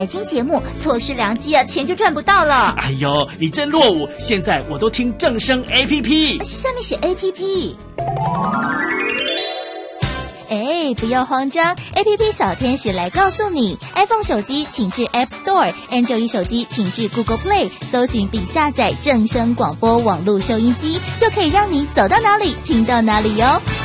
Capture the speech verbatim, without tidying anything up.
财经节目错失良机啊，钱就赚不到了。 哎呦，你真落伍！现在我都听正声 A P P， 上面写 A P P。哎，不要慌张 ，A P P 小天使来告诉你 ，iPhone 手机请至 App Store，Android 手机请至 Google Play， 搜寻并下载正声广播网络收音机，就可以让你走到哪里听到哪里哟。